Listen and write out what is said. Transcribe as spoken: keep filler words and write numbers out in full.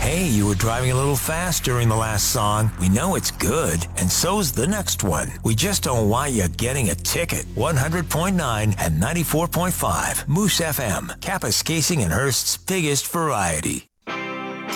Hey, you were driving a little fast during the last song. We know it's good, and so's the next one. We just don't want you getting a ticket. one hundred point nine and ninety-four point five Moose F M, Kapuskasing and Hearst's biggest variety.